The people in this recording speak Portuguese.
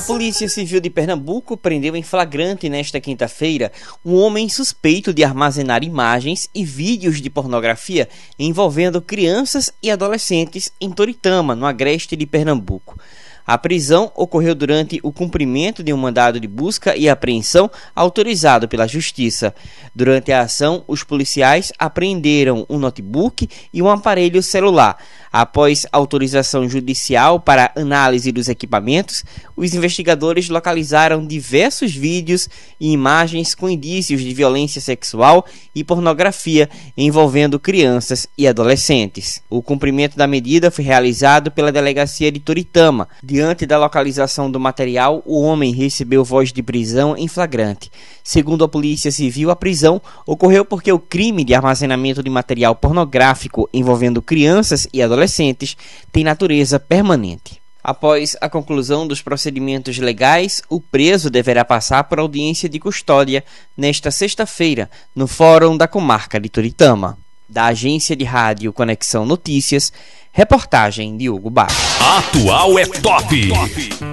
A Polícia Civil de Pernambuco prendeu em flagrante nesta quinta-feira um homem suspeito de armazenar imagens e vídeos de pornografia envolvendo crianças e adolescentes em Toritama, no agreste de Pernambuco. A prisão ocorreu durante o cumprimento de um mandado de busca e apreensão autorizado pela Justiça. Durante a ação, os policiais apreenderam um notebook e um aparelho celular. Após autorização judicial para análise dos equipamentos, os investigadores localizaram diversos vídeos e imagens com indícios de violência sexual e pornografia envolvendo crianças e adolescentes. O cumprimento da medida foi realizado pela Delegacia de Toritama. Diante da localização do material, o homem recebeu voz de prisão em flagrante. Segundo a Polícia Civil, a prisão ocorreu porque o crime de armazenamento de material pornográfico envolvendo crianças e adolescentes tem natureza permanente. Após a conclusão dos procedimentos legais, o preso deverá passar por audiência de custódia nesta sexta-feira, no Fórum da Comarca de Toritama. Da agência de rádio Conexão Notícias, reportagem de Hugo Barros. Atual é top!